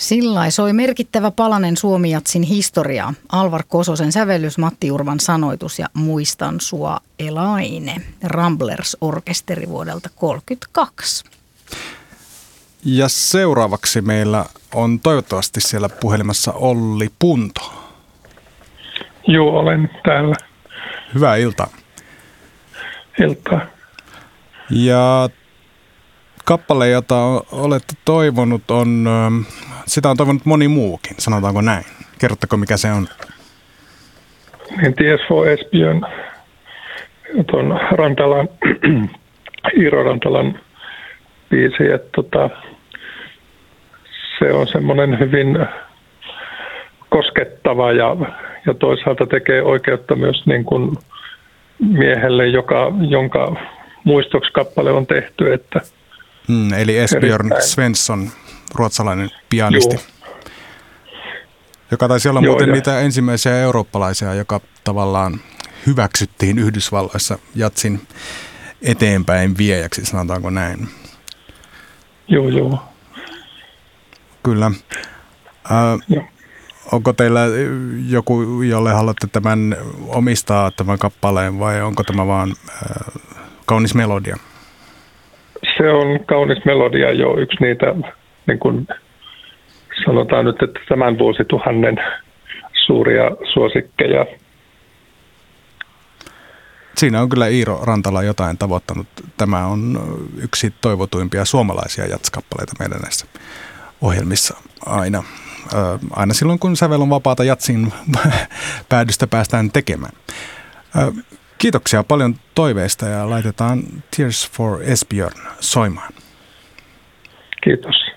Sillai soi merkittävä palanen Suomi-jatsin historiaa. Alvar Kososen sävellys, Matti Urvan sanoitus ja Muistan sua Elaine. Ramblers-orkesteri vuodelta 1932. Ja seuraavaksi meillä on toivottavasti siellä puhelimessa Olli Punto. Joo, olen täällä. Hyvää iltaa. Iltaa. Ja kappale, jota olette toivonut, sitä on toivonut moni muukin, sanotaanko näin. Kerrottako, mikä se on? Niin Tears for Esbjörn, tuon Rantalan, Iiro Rantalan biisi, että se on semmoinen hyvin koskettava ja toisaalta tekee oikeutta myös niin kuin miehelle, jonka muistoksi kappale on tehty. Että eli Esbjörn Svensson, ruotsalainen pianisti, joka taisi olla muuten niitä ensimmäisiä eurooppalaisia, joka tavallaan hyväksyttiin Yhdysvalloissa jatsin eteenpäin viejäksi, sanotaanko näin. Joo. Kyllä. Onko teillä joku, jolle haluatte tämän omistaa tämän kappaleen, vai onko tämä vaan kaunis melodia? Se on kaunis melodia jo yksi niitä, niin kuin sanotaan nyt, että tämän vuosituhannen suuria suosikkeja. Siinä on kyllä Iiro Rantala jotain tavoittanut. Tämä on yksi toivotuimpia suomalaisia jatskappaleita meidän näissä ohjelmissa aina. Aina silloin, kun sävel on vapaata jatsin päädystä päästään tekemään. Kiitoksia paljon toiveista ja laitetaan Tears for Esbjörn soimaan. Kiitos.